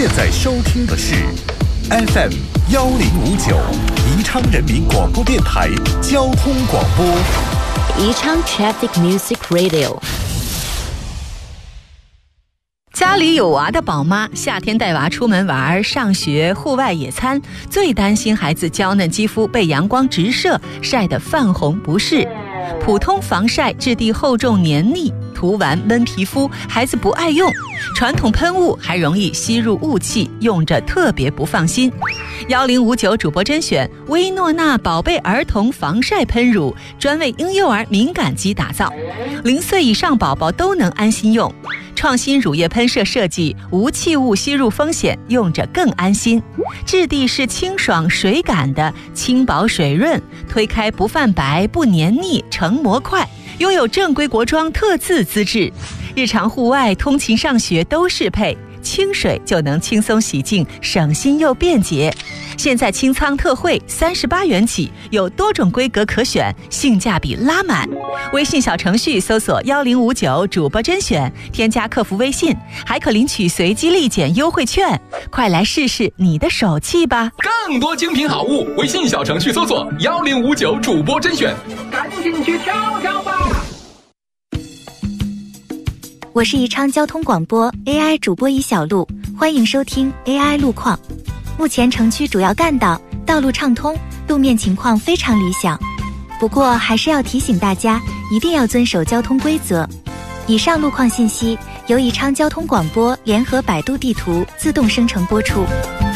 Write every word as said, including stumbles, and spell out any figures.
现在收听的是 F M 幺零五九宜昌人民广播电台交通广播。 宜昌 Traffic Music Radio。 家里有娃的宝妈，夏天带娃出门玩、上学、户外野餐，最担心孩子娇嫩肌肤被阳光直射，晒得泛红不适。普通防晒质地厚重黏腻，涂完闷皮肤，孩子不爱用。传统喷雾还容易吸入雾气，用着特别不放心。幺零五九主播甄选薇诺娜宝贝儿童防晒喷乳，专为婴幼儿敏感肌打造，零岁以上宝宝都能安心用。创新乳液喷射设计，无气雾吸入风险，用着更安心。质地是清爽水感的，轻薄水润，推开不泛白不黏腻，成膜快，拥有正规国装特字资质，日常户外通勤上学都适配，清水就能轻松洗净，省心又便捷。现在清仓特惠三十八元起，有多种规格可选，性价比拉满。微信小程序搜索幺零五九主播甄选，添加客服微信，还可领取随机立减优惠券。快来试试你的手气吧！ 更多精品好物，微信小程序搜索幺零五九主播甄选，赶紧去挑挑吧！ 我是宜昌交通广播 A I 主播尹小璐，欢迎收听 A I 路况。目前城区主要干道道路畅通，路面情况非常理想。不过还是要提醒大家，一定要遵守交通规则。以上路况信息由宜昌交通广播联合百度地图自动生成播出。